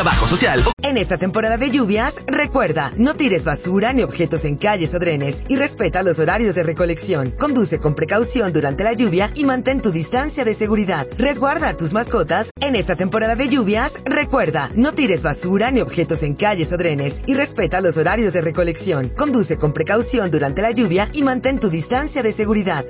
trabajo social. En esta temporada de lluvias, recuerda, no tires basura ni objetos en calles o drenes y respeta los horarios de recolección. Conduce con precaución durante la lluvia y mantén tu distancia de seguridad. Resguarda a tus mascotas. En esta temporada de lluvias, recuerda, no tires basura ni objetos en calles o drenes y respeta los horarios de recolección. Conduce con precaución durante la lluvia y mantén tu distancia de seguridad.